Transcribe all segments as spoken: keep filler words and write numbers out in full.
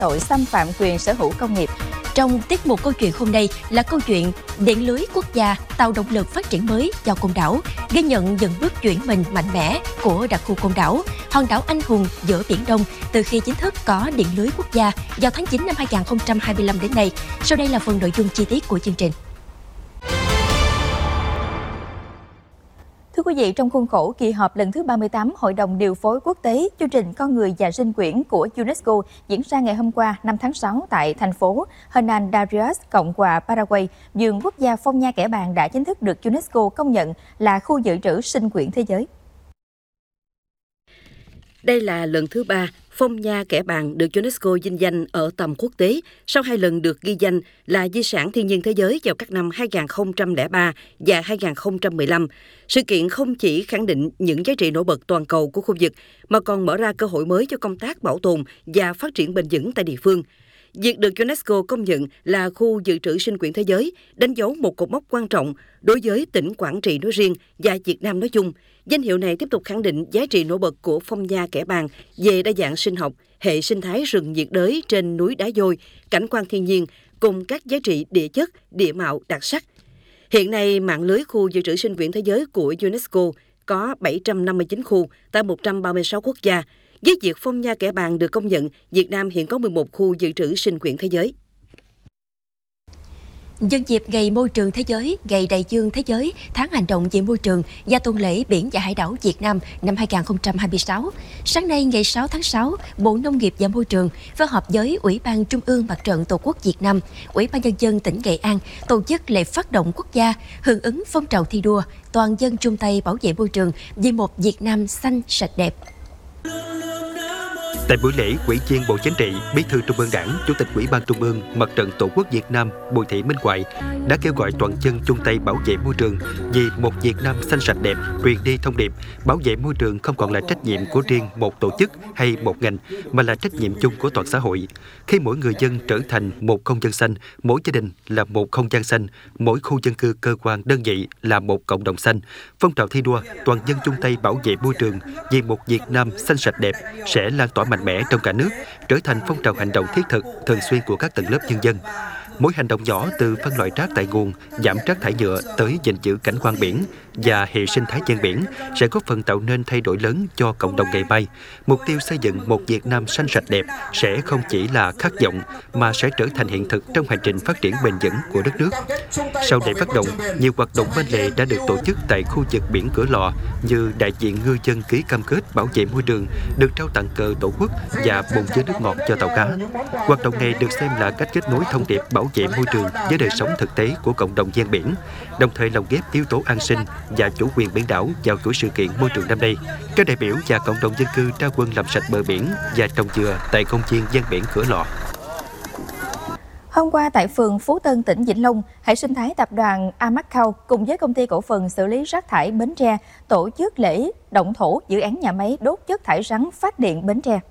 tội xâm phạm quyền sở hữu công nghiệp. Trong tiết mục câu chuyện hôm nay là câu chuyện điện lưới quốc gia tạo động lực phát triển mới cho Côn Đảo, ghi nhận những bước chuyển mình mạnh mẽ của đặc khu Côn Đảo, hòn đảo anh hùng giữa Biển Đông từ khi chính thức có điện lưới quốc gia vào tháng chín năm hai nghìn không trăm hai mươi lăm đến nay. Sau đây là phần nội dung chi tiết của chương trình. Thưa quý vị, trong khuôn khổ kỳ họp lần thứ ba mươi tám Hội đồng điều phối quốc tế chương trình Con người và sinh quyển của UNESCO diễn ra ngày hôm qua năm tháng sáu tại thành phố Hernandarias, Cộng hòa Paraguay, vườn quốc gia Phong Nha Kẻ Bàng đã chính thức được UNESCO công nhận là khu dự trữ sinh quyển thế giới. Đây là lần thứ ba Phong Nha Kẻ Bàng được UNESCO vinh danh ở tầm quốc tế sau hai lần được ghi danh là di sản thiên nhiên thế giới vào các năm hai nghìn không trăm lẻ ba và hai nghìn không trăm mười lăm. Sự kiện không chỉ khẳng định những giá trị nổi bật toàn cầu của khu vực mà còn mở ra cơ hội mới cho công tác bảo tồn và phát triển bền vững tại địa phương. Việc được UNESCO công nhận là khu dự trữ sinh quyển thế giới đánh dấu một cột mốc quan trọng đối với tỉnh Quảng Trị nói riêng và Việt Nam nói chung. Danh hiệu này tiếp tục khẳng định giá trị nổi bật của Phong Nha Kẻ Bàng về đa dạng sinh học, hệ sinh thái rừng nhiệt đới trên núi đá vôi, cảnh quan thiên nhiên cùng các giá trị địa chất, địa mạo đặc sắc. Hiện nay, mạng lưới khu dự trữ sinh quyển thế giới của UNESCO có bảy trăm năm mươi chín khu tại một trăm ba mươi sáu quốc gia. Với việc Phong Nha Kẻ Bàng được công nhận, Việt Nam hiện có mười một khu dự trữ sinh quyển thế giới. Nhân dịp Ngày Môi trường Thế giới, Ngày Đại dương Thế giới, Tháng hành động về môi trường và tuần lễ Biển và Hải đảo Việt Nam năm hai nghìn không trăm hai mươi sáu, sáng nay ngày sáu tháng sáu, Bộ Nông nghiệp và Môi trường phối hợp với Ủy ban Trung ương Mặt trận Tổ quốc Việt Nam, Ủy ban Nhân dân tỉnh Nghệ An tổ chức lễ phát động quốc gia hưởng ứng phong trào thi đua toàn dân chung tay bảo vệ môi trường vì một Việt Nam xanh sạch đẹp. Tại buổi lễ, Ủy viên Bộ Chính trị, Bí thư Trung ương Đảng, Chủ tịch Ủy ban Trung ương Mặt trận Tổ quốc Việt Nam Bùi Thị Minh Hoài đã kêu gọi toàn dân chung tay bảo vệ môi trường vì một Việt Nam xanh sạch đẹp, truyền đi thông điệp bảo vệ môi trường không còn là trách nhiệm của riêng một tổ chức hay một ngành mà là trách nhiệm chung của toàn xã hội. Khi mỗi người dân trở thành một công dân xanh, mỗi gia đình là một không gian xanh, mỗi khu dân cư, cơ quan, đơn vị là một cộng đồng xanh, phong trào thi đua toàn dân chung tay bảo vệ môi trường vì một Việt Nam xanh sạch đẹp sẽ lan tỏa mạnh mẽ trong cả nước, trở thành phong trào hành động thiết thực, thường xuyên của các tầng lớp nhân dân. Mỗi hành động nhỏ từ phân loại rác tại nguồn, giảm rác thải nhựa tới gìn giữ cảnh quan biển và hệ sinh thái ven biển sẽ góp phần tạo nên thay đổi lớn cho cộng đồng ngày mai. Mục tiêu xây dựng một Việt Nam xanh sạch đẹp sẽ không chỉ là khát vọng mà sẽ trở thành hiện thực trong hành trình phát triển bền vững của đất nước. Sau lễ phát động, nhiều hoạt động bên lề đã được tổ chức tại khu vực biển Cửa Lò như đại diện ngư dân ký cam kết bảo vệ môi trường, được trao tặng cờ Tổ quốc và bồn chứa nước ngọt cho tàu cá. Hoạt động này được xem là cách kết nối thông điệp bảo vệ môi trường với đời sống thực tế của cộng đồng ven biển, đồng thời lồng ghép yếu tố an sinh và chủ quyền biển đảo vào chuỗi sự kiện môi trường năm nay. Các đại biểu và cộng đồng dân cư ra quân làm sạch bờ biển và trồng dừa tại công viên ven biển Cửa Lò. Hôm qua tại phường Phú Tân, tỉnh Vĩnh Long, hệ sinh thái tập đoàn Amacau cùng với công ty cổ phần xử lý rác thải Bến Tre tổ chức lễ động thổ dự án nhà máy đốt chất thải rắn phát điện Bến Tre.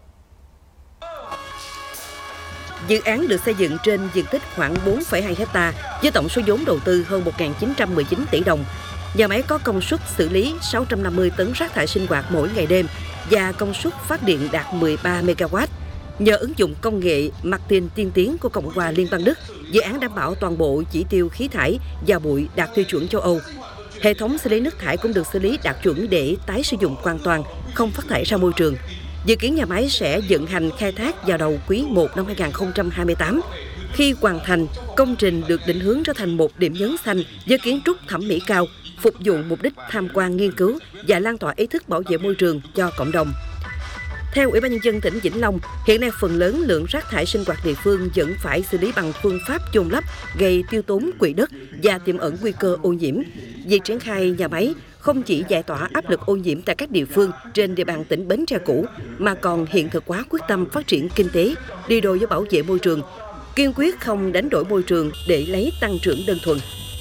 Dự án được xây dựng trên diện tích khoảng bốn phẩy hai héc ta với tổng số vốn đầu tư hơn một nghìn chín trăm mười chín tỷ đồng. Nhà máy có công suất xử lý sáu trăm năm mươi tấn rác thải sinh hoạt mỗi ngày đêm và công suất phát điện đạt mười ba mê ga oát. Nhờ ứng dụng công nghệ Martin tiên tiến của Cộng hòa Liên bang Đức, dự án đảm bảo toàn bộ chỉ tiêu khí thải và bụi đạt tiêu chuẩn châu Âu. Hệ thống xử lý nước thải cũng được xử lý đạt chuẩn để tái sử dụng hoàn toàn, không phát thải ra môi trường. Dự kiến nhà máy sẽ vận hành khai thác vào đầu quý một năm hai nghìn không trăm hai mươi tám. Khi hoàn thành, công trình được định hướng trở thành một điểm nhấn xanh với kiến trúc thẩm mỹ cao, phục vụ mục đích tham quan nghiên cứu và lan tỏa ý thức bảo vệ môi trường cho cộng đồng. Theo Ủy ban Nhân dân tỉnh Vĩnh Long, hiện nay phần lớn lượng rác thải sinh hoạt địa phương vẫn phải xử lý bằng phương pháp chôn lấp, gây tiêu tốn quỹ đất và tiềm ẩn nguy cơ ô nhiễm. Việc triển khai nhà máy không chỉ giải tỏa áp lực ô nhiễm tại các địa phương trên địa bàn tỉnh Bến Tre cũ, mà còn hiện thực hóa quyết tâm phát triển kinh tế, đi đôi với bảo vệ môi trường, kiên quyết không đánh đổi môi trường để lấy tăng trưởng đơn thuần.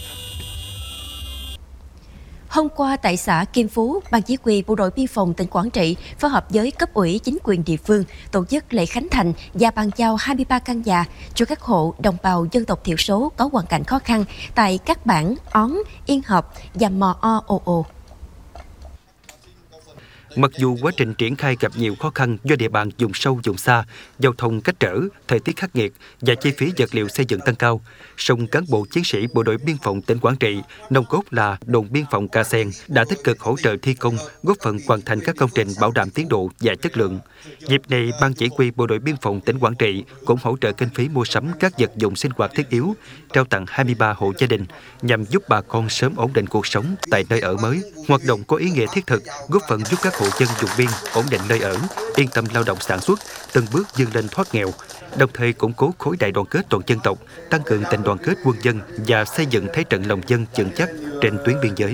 Hôm qua tại xã Kim Phú, Ban Chỉ huy Bộ đội Biên phòng tỉnh Quảng Trị phối hợp với cấp ủy chính quyền địa phương tổ chức lễ khánh thành và bàn giao hai mươi ba căn nhà cho các hộ đồng bào dân tộc thiểu số có hoàn cảnh khó khăn tại các bản Ón, Yên Hợp và Mò O Ồ Ồ. Mặc dù quá trình triển khai gặp nhiều khó khăn do địa bàn vùng sâu vùng xa, giao thông cách trở, thời tiết khắc nghiệt và chi phí vật liệu xây dựng tăng cao, song cán bộ chiến sĩ Bộ đội Biên phòng tỉnh Quảng Trị, nòng cốt là đồn biên phòng Ca Sen đã tích cực hỗ trợ thi công, góp phần hoàn thành các công trình bảo đảm tiến độ và chất lượng. Dịp này, Ban Chỉ huy Bộ đội Biên phòng tỉnh Quảng Trị cũng hỗ trợ kinh phí mua sắm các vật dụng sinh hoạt thiết yếu, trao tặng hai mươi ba hộ gia đình nhằm giúp bà con sớm ổn định cuộc sống tại nơi ở mới. Hoạt động có ý nghĩa thiết thực, góp phần giúp các hộ dân vùng biên ổn định nơi ở, yên tâm lao động sản xuất, từng bước vươn lên thoát nghèo, đồng thời củng cố khối đại đoàn kết toàn dân tộc, tăng cường tình đoàn kết quân dân và xây dựng thế trận lòng dân vững chắc trên tuyến biên giới.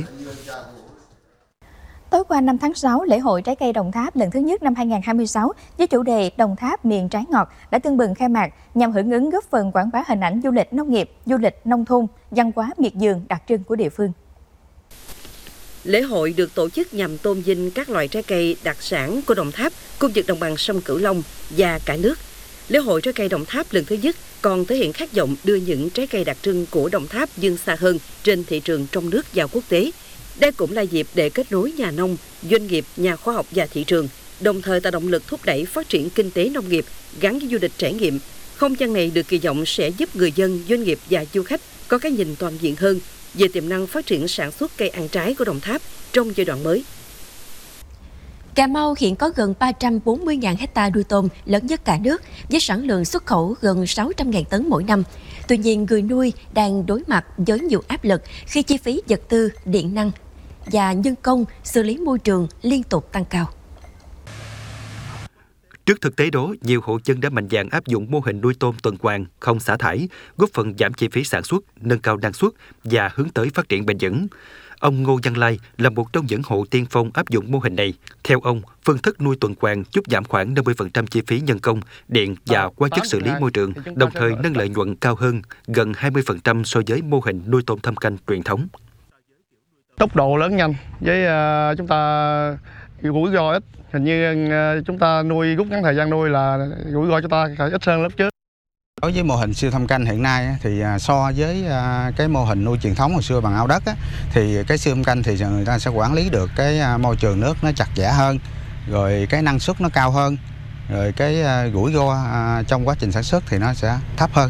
Tối qua năm tháng sáu, lễ hội trái cây Đồng Tháp lần thứ nhất năm hai nghìn không trăm hai mươi sáu với chủ đề Đồng Tháp miền trái ngọt đã tưng bừng khai mạc nhằm hưởng ứng góp phần quảng bá hình ảnh du lịch nông nghiệp, du lịch nông thôn, văn hóa miệt vườn đặc trưng của địa phương. Lễ hội được tổ chức nhằm tôn vinh các loại trái cây đặc sản của Đồng Tháp, khu vực đồng bằng sông Cửu Long và cả nước. Lễ hội trái cây Đồng Tháp lần thứ nhất còn thể hiện khát vọng đưa những trái cây đặc trưng của Đồng Tháp vươn xa hơn trên thị trường trong nước và quốc tế. Đây cũng là dịp để kết nối nhà nông, doanh nghiệp, nhà khoa học và thị trường, đồng thời tạo động lực thúc đẩy phát triển kinh tế nông nghiệp gắn với du lịch trải nghiệm. Không gian này được kỳ vọng sẽ giúp người dân, doanh nghiệp và du khách có cái nhìn toàn diện hơn về tiềm năng phát triển sản xuất cây ăn trái của Đồng Tháp trong giai đoạn mới. Cà Mau hiện có gần ba trăm bốn mươi nghìn hectare nuôi tôm, lớn nhất cả nước, với sản lượng xuất khẩu gần sáu trăm nghìn tấn mỗi năm. Tuy nhiên, người nuôi đang đối mặt với nhiều áp lực khi chi phí vật tư, điện năng và nhân công xử lý môi trường liên tục tăng cao. Trước thực tế đó, nhiều hộ dân đã mạnh dạn áp dụng mô hình nuôi tôm tuần hoàn, không xả thải, góp phần giảm chi phí sản xuất, nâng cao năng suất và hướng tới phát triển bền vững. Ông Ngô Văn Lai là một trong những hộ tiên phong áp dụng mô hình này. Theo ông, phương thức nuôi tuần hoàn giúp giảm khoảng năm mươi phần trăm chi phí nhân công, điện và hóa chất xử lý môi trường, đồng thời nâng lợi nhuận cao hơn gần hai mươi phần trăm so với mô hình nuôi tôm thâm canh truyền thống. Tốc độ lớn nhanh với uh, chúng ta rủi ro ít. Hình như uh, chúng ta nuôi rút ngắn thời gian nuôi là rủi ro cho ta ít hơn lớp trước. Đối với mô hình siêu thâm canh hiện nay thì so với cái mô hình nuôi truyền thống hồi xưa bằng ao đất thì cái siêu thâm canh thì người ta sẽ quản lý được cái môi trường nước nó chặt chẽ hơn, rồi cái năng suất nó cao hơn, rồi cái rủi ro trong quá trình sản xuất thì nó sẽ thấp hơn.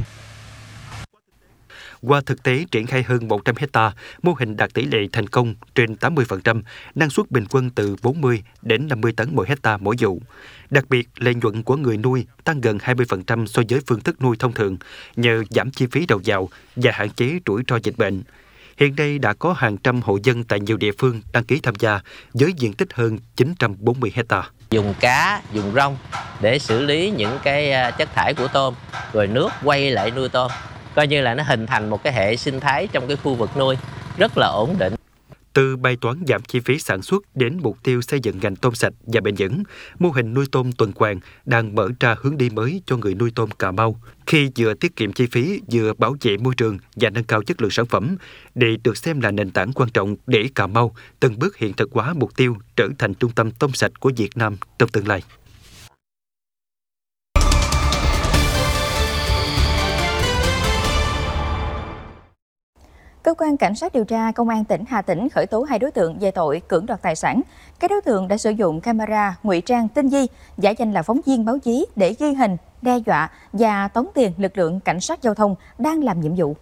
Qua thực tế triển khai hơn một trăm hectare, mô hình đạt tỷ lệ thành công trên tám mươi phần trăm, năng suất bình quân từ bốn mươi đến năm mươi tấn mỗi hectare mỗi vụ. Đặc biệt, lợi nhuận của người nuôi tăng gần hai mươi phần trăm so với phương thức nuôi thông thường nhờ giảm chi phí đầu vào và hạn chế rủi ro dịch bệnh. Hiện nay đã có hàng trăm hộ dân tại nhiều địa phương đăng ký tham gia với diện tích hơn chín trăm bốn mươi hectare. Dùng cá, dùng rong để xử lý những cái chất thải của tôm, rồi nước quay lại nuôi tôm. Coi như là nó hình thành một cái hệ sinh thái trong cái khu vực nuôi rất là ổn định. Từ bài toán giảm chi phí sản xuất đến mục tiêu xây dựng ngành tôm sạch và bền vững, mô hình nuôi tôm tuần hoàn đang mở ra hướng đi mới cho người nuôi tôm Cà Mau, khi vừa tiết kiệm chi phí, vừa bảo vệ môi trường và nâng cao chất lượng sản phẩm. Đây được xem là nền tảng quan trọng để Cà Mau từng bước hiện thực hóa mục tiêu trở thành trung tâm tôm sạch của Việt Nam trong tương lai. Cơ quan Cảnh sát điều tra Công an tỉnh Hà Tĩnh khởi tố hai đối tượng về tội cưỡng đoạt tài sản. Các đối tượng đã sử dụng camera ngụy trang tinh vi, giả danh là phóng viên báo chí để ghi hình, đe dọa và tống tiền lực lượng cảnh sát giao thông đang làm nhiệm vụ.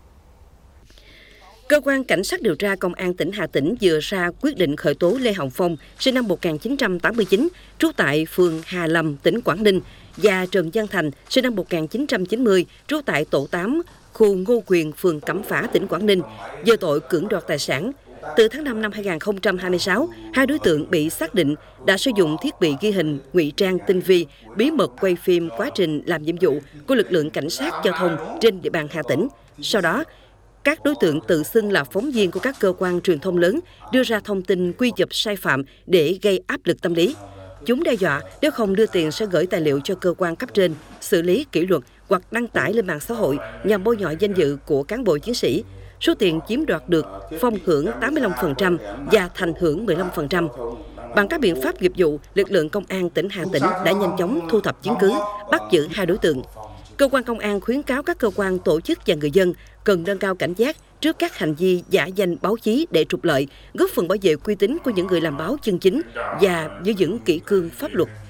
Cơ quan Cảnh sát điều tra Công an tỉnh Hà Tĩnh vừa ra quyết định khởi tố Lê Hồng Phong, sinh năm một nghìn chín trăm tám mươi chín, trú tại phường Hà Lâm, tỉnh Quảng Ninh, và Trần Văn Thành, sinh năm một nghìn chín trăm chín mươi, trú tại tổ tám, khu Ngô Quyền, phường Cẩm Phả, tỉnh Quảng Ninh, về tội cưỡng đoạt tài sản. Từ tháng năm năm hai nghìn không trăm hai mươi sáu, hai đối tượng bị xác định đã sử dụng thiết bị ghi hình ngụy trang tinh vi, bí mật quay phim quá trình làm nhiệm vụ của lực lượng cảnh sát giao thông trên địa bàn Hà Tĩnh. Sau đó, các đối tượng tự xưng là phóng viên của các cơ quan truyền thông lớn đưa ra thông tin quy chụp sai phạm để gây áp lực tâm lý. Chúng đe dọa nếu không đưa tiền sẽ gửi tài liệu cho cơ quan cấp trên, xử lý kỷ luật hoặc đăng tải lên mạng xã hội nhằm bôi nhọ danh dự của cán bộ chiến sĩ. Số tiền chiếm đoạt được, Phong hưởng tám mươi lăm phần trăm và Thành hưởng mười lăm phần trăm. Bằng các biện pháp nghiệp vụ, lực lượng công an tỉnh Hà Tĩnh đã nhanh chóng thu thập chứng cứ, bắt giữ hai đối tượng. Cơ quan công an khuyến cáo các cơ quan, tổ chức và người dân cần nâng cao cảnh giác trước các hành vi giả danh báo chí để trục lợi, góp phần bảo vệ uy tín của những người làm báo chân chính và giữ vững kỷ cương pháp luật.